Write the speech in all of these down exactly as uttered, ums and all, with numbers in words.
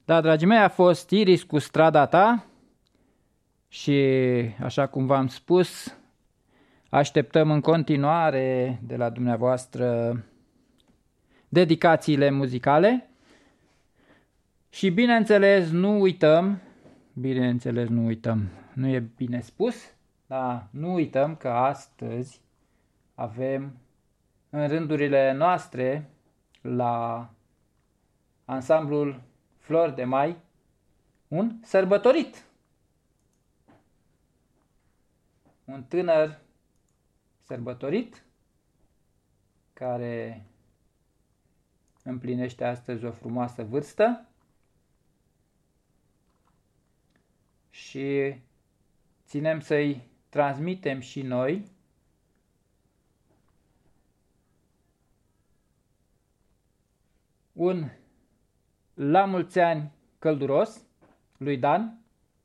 Da, dragii mei, a fost Iris cu Strada ta și, așa cum v-am spus, așteptăm în continuare de la dumneavoastră dedicațiile muzicale și, bineînțeles, nu uităm, bineînțeles, nu uităm, nu e bine spus, dar nu uităm că astăzi avem în rândurile noastre la ansamblul Flori de Mai un sărbătorit. Un tânăr sărbătorit care împlinește astăzi o frumoasă vârstă și ținem să-i transmitem și noi un la mulți ani călduros lui Dan,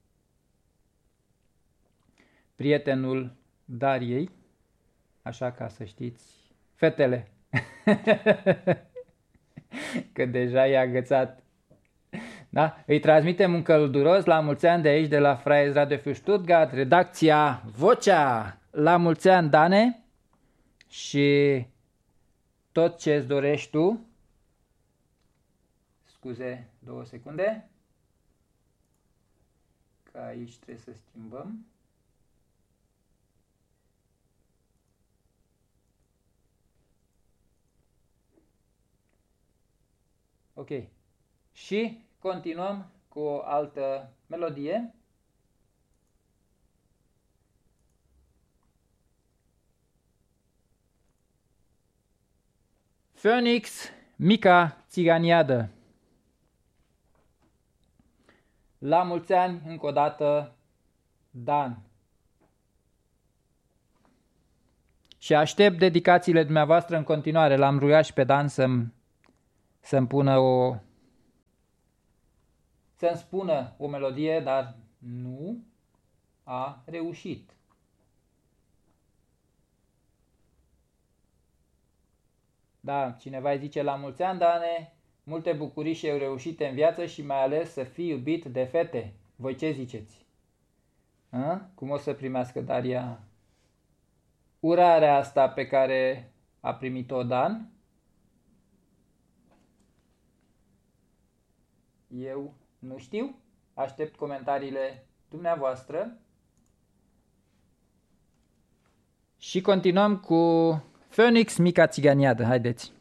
prietenul Dariei, așa ca să știți, fetele, că deja e agățat. Da? Îi transmitem un călduros la mulți ani de aici, de la Freies Radio für Stuttgart, redacția Vocea. La mulți ani, Dane, și tot ce îți dorești tu. Scuze, două secunde, că aici trebuie să schimbăm. Ok. Și continuăm cu o altă melodie. Phoenix, Mica Țiganiadă. La mulți ani, încă o dată, Dan. Și aștept dedicațiile dumneavoastră în continuare. L-am rugat și pe Dan să-mi să-mi pună o... să-mi spună o melodie, dar nu a reușit. Da, cineva îi zice la mulți ani, Dane, multe bucurii și reușite în viață și mai ales să fii iubit de fete. Voi ce ziceți? A? Cum o să primească Daria urarea asta pe care a primit-o Dan? Eu nu știu. Aștept comentariile dumneavoastră. Și continuăm cu Phoenix, Mica Țiganiadă. Haideți!